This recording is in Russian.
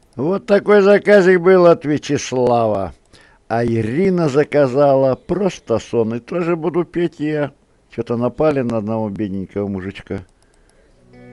Вот такой заказик был от Вячеслава. А Ирина заказала просто сон. И тоже буду петь я. Что-то напали на одного бедненького мужичка.